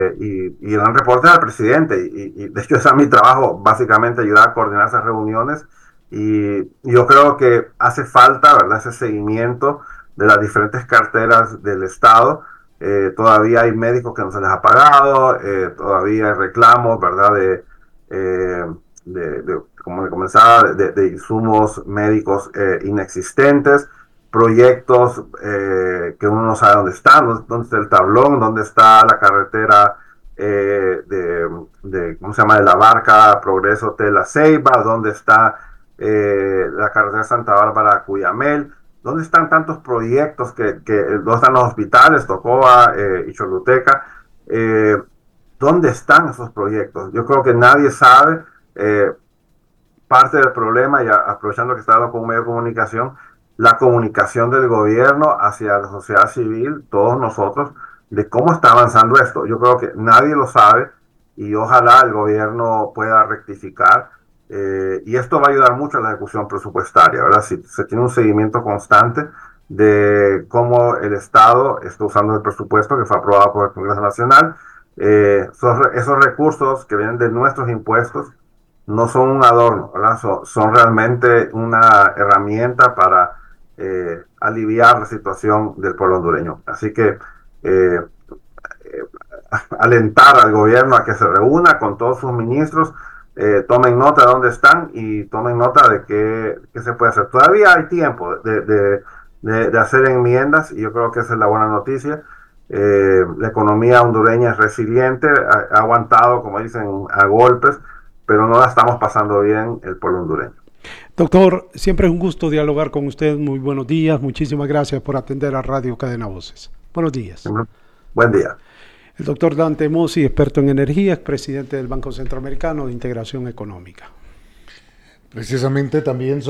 y dan reportes al presidente. Y de hecho, ese es mi trabajo, básicamente ayudar a coordinar esas reuniones. Y yo creo que hace falta, ¿verdad?, ese seguimiento de las diferentes carteras del Estado. Todavía hay médicos que no se les ha pagado, todavía hay reclamos, ¿verdad?, eh, como le comenzaba, de insumos médicos inexistentes, proyectos que uno no sabe dónde están, dónde está el tablón, dónde está la carretera ¿cómo se llama?, de La Barca, Progreso, Tela Ceiba, dónde está la carretera Santa Bárbara, Cuyamel, dónde están tantos proyectos dónde están los hospitales, Tocoa y Choluteca, dónde están esos proyectos. Yo creo que nadie sabe. Parte del problema, y aprovechando que estaba con un medio de comunicación, la comunicación del gobierno hacia la sociedad civil, todos nosotros, de cómo está avanzando esto. Yo creo que nadie lo sabe y ojalá el gobierno pueda rectificar. Y esto va a ayudar mucho a la ejecución presupuestaria, ¿verdad? Si se tiene un seguimiento constante de cómo el Estado está usando el presupuesto que fue aprobado por el Congreso Nacional, esos recursos que vienen de nuestros impuestos no son un adorno, ¿verdad? Son realmente una herramienta para aliviar la situación del pueblo hondureño. Así que eh, alentar al gobierno a que se reúna con todos sus ministros, tomen nota de dónde están y tomen nota de qué se puede hacer. Todavía hay tiempo de hacer enmiendas y yo creo que esa es la buena noticia. La economía hondureña es resiliente, ha aguantado, como dicen, a golpes, pero no la estamos pasando bien el pueblo hondureño. Doctor, siempre es un gusto dialogar con usted. Muy buenos días. Muchísimas gracias por atender a Radio Cadena Voces. Buenos días. Buen día. El doctor Dante Mossi, experto en energía, presidente del Banco Centroamericano de Integración Económica. Precisamente también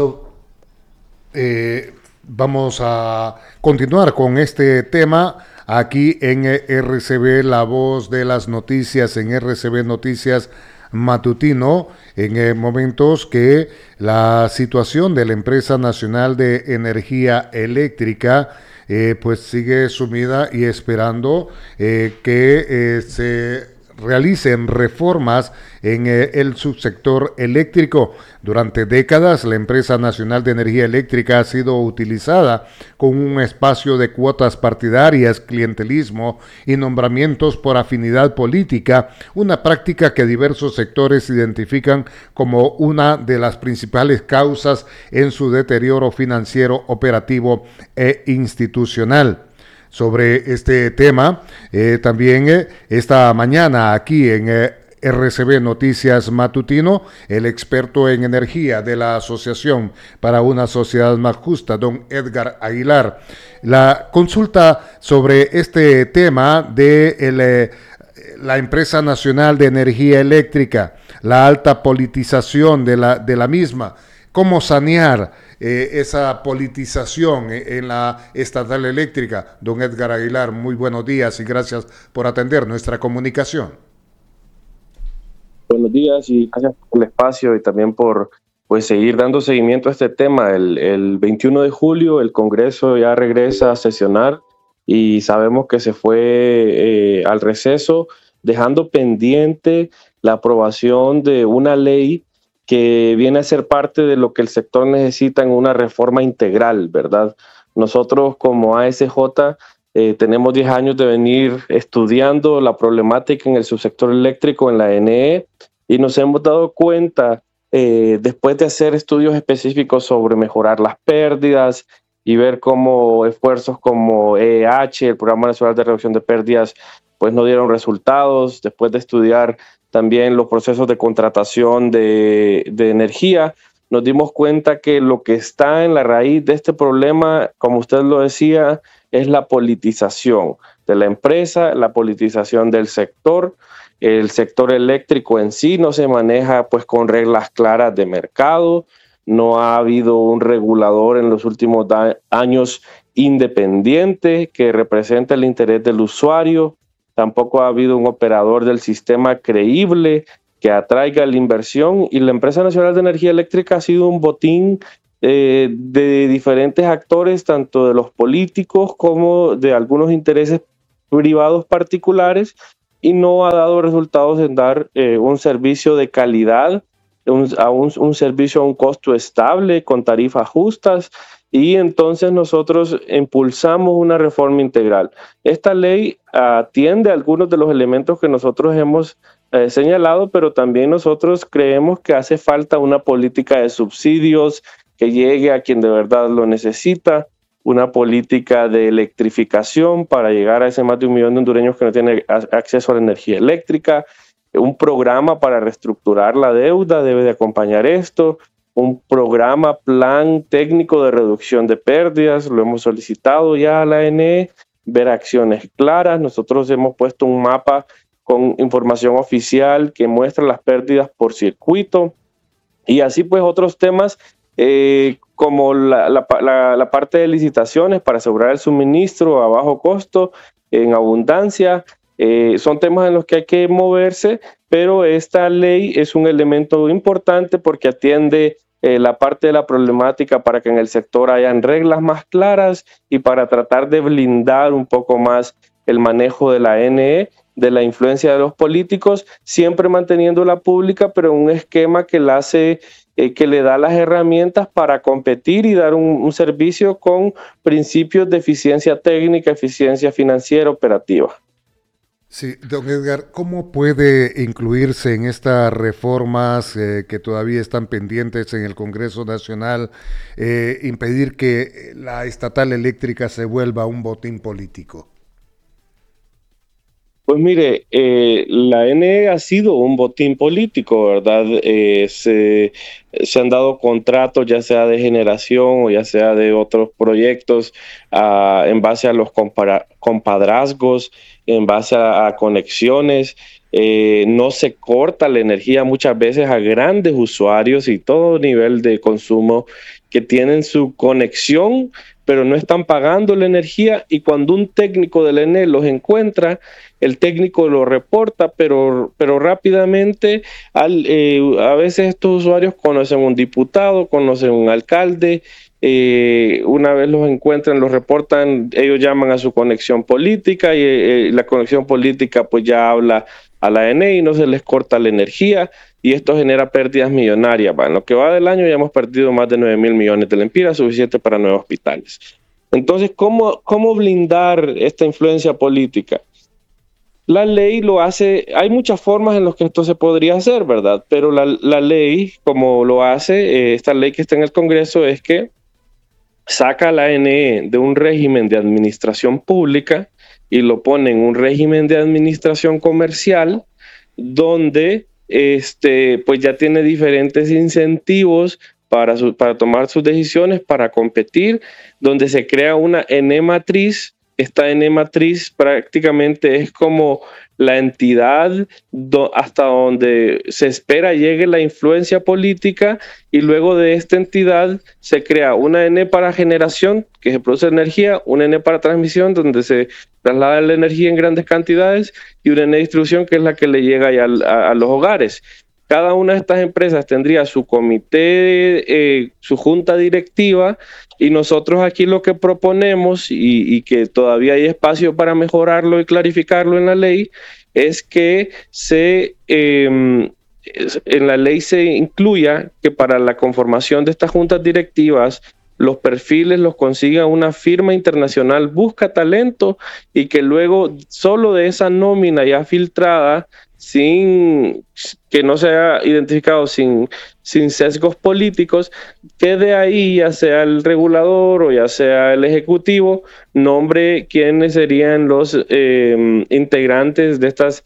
vamos a continuar con este tema aquí en RCB, la voz de las noticias, en RCB Noticias Matutino, en momentos que la situación de la Empresa Nacional de Energía Eléctrica pues sigue sumida y esperando que se realicen reformas en el subsector eléctrico. Durante décadas, la Empresa Nacional de Energía Eléctrica ha sido utilizada con un espacio de cuotas partidarias, clientelismo y nombramientos por afinidad política, una práctica que diversos sectores identifican como una de las principales causas en su deterioro financiero, operativo e institucional. Sobre este tema, también esta mañana aquí en RCB Noticias Matutino, el experto en energía de la Asociación para una Sociedad Más Justa, don Edgar Aguilar, la consulta sobre este tema de la Empresa Nacional de Energía Eléctrica, la alta politización de la misma, cómo sanear esa politización en la estatal eléctrica. Don Edgar Aguilar, muy buenos días y gracias por atender nuestra comunicación. Buenos días y gracias por el espacio y también por seguir dando seguimiento a este tema. El 21 de julio el Congreso ya regresa a sesionar y sabemos que se fue al receso, dejando pendiente la aprobación de una ley que viene a ser parte de lo que el sector necesita en una reforma integral, ¿verdad? Nosotros como ASJ tenemos 10 años de venir estudiando la problemática en el subsector eléctrico en la NE y nos hemos dado cuenta, después de hacer estudios específicos sobre mejorar las pérdidas y ver cómo esfuerzos como EEH, el Programa Nacional de Reducción de Pérdidas, pues no dieron resultados, después de estudiar también los procesos de contratación de energía, nos dimos cuenta que lo que está en la raíz de este problema, como usted lo decía, es la politización de la empresa, la politización del sector. El sector eléctrico en sí no se maneja pues con reglas claras de mercado, no ha habido un regulador en los últimos años independiente que represente el interés del usuario. Tampoco ha habido un operador del sistema creíble que atraiga la inversión y la Empresa Nacional de Energía Eléctrica ha sido un botín de diferentes actores, tanto de los políticos como de algunos intereses privados particulares y no ha dado resultados en dar un servicio de calidad, un servicio a un costo estable, con tarifas justas, y entonces nosotros impulsamos una reforma integral. Esta ley atiende a algunos de los elementos que nosotros hemos señalado, pero también nosotros creemos que hace falta una política de subsidios que llegue a quien de verdad lo necesita, una política de electrificación para llegar a ese más de 1 millón de hondureños que no tienen acceso a la energía eléctrica, un programa para reestructurar la deuda debe de acompañar esto, un programa, plan técnico de reducción de pérdidas, lo hemos solicitado ya a la ANE, ver acciones claras. Nosotros hemos puesto un mapa con información oficial que muestra las pérdidas por circuito, y así pues otros temas como la parte de licitaciones para asegurar el suministro a bajo costo, en abundancia, son temas en los que hay que moverse, pero esta ley es un elemento importante porque atiende la parte de la problemática para que en el sector hayan reglas más claras y para tratar de blindar un poco más el manejo de la ANE, de la influencia de los políticos, siempre manteniendo la pública, pero en un esquema que la hace, que le da las herramientas para competir y dar un servicio con principios de eficiencia técnica, eficiencia financiera, operativa. Sí, don Edgar, ¿cómo puede incluirse en estas reformas que todavía están pendientes en el Congreso Nacional, impedir que la estatal eléctrica se vuelva un botín político? Pues mire, la ANE ha sido un botín político, ¿verdad? Se han dado contratos, ya sea de generación o ya sea de otros proyectos, en base a los compadrazgos, en base a conexiones. No se corta la energía muchas veces a grandes usuarios y todo nivel de consumo que tienen su conexión, pero no están pagando la energía, y cuando un técnico del ENE los encuentra, el técnico lo reporta, pero rápidamente a veces estos usuarios conocen un diputado, conocen un alcalde, una vez los encuentran, los reportan, ellos llaman a su conexión política y la conexión política pues ya habla a la ENE y no se les corta la energía, y esto genera pérdidas millonarias. En lo que va del año ya hemos perdido más de 9,000 millones de lempiras, suficiente para 9 hospitales. Entonces, ¿cómo blindar esta influencia política? La ley lo hace, hay muchas formas en las que esto se podría hacer, ¿verdad? Pero la ley, como lo hace, esta ley que está en el Congreso, es que saca a la ANE de un régimen de administración pública y lo pone en un régimen de administración comercial, donde pues ya tiene diferentes incentivos para tomar sus decisiones, para competir, donde se crea una ENE matriz. Esta ENE matriz prácticamente es como la entidad hasta donde se espera llegue la influencia política, y luego de esta entidad se crea una ENE para generación, que se produce energía, una ENE para transmisión, donde se traslada la energía en grandes cantidades, y una ENE de distribución, que es la que le llega ya a los hogares. Cada una de estas empresas tendría su comité, su junta directiva, y nosotros aquí lo que proponemos, y que todavía hay espacio para mejorarlo y clarificarlo en la ley, es que en la ley se incluya que para la conformación de estas juntas directivas los perfiles los consiga una firma internacional busca talento, y que luego solo de esa nómina ya filtrada, sin que no sea identificado, sin sesgos políticos, que de ahí ya sea el regulador o ya sea el ejecutivo nombre quiénes serían los integrantes de estas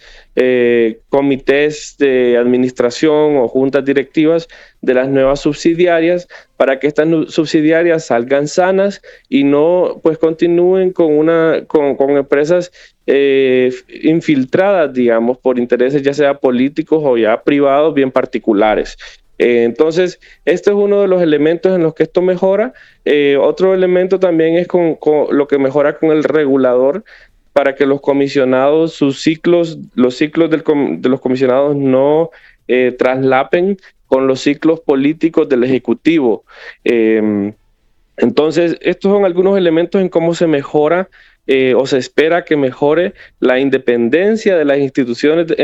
comités de administración o juntas directivas de las nuevas subsidiarias, para que estas subsidiarias salgan sanas y no pues continúen con empresas infiltradas, digamos, por intereses ya sea políticos o ya privados bien particulares. Entonces, este es uno de los elementos en los que esto mejora. Otro elemento también es con lo que mejora con el regulador, para que los comisionados, los ciclos de los comisionados no traslapen con los ciclos políticos del Ejecutivo. Entonces, estos son algunos elementos en cómo se mejora o se espera que mejore la independencia de las instituciones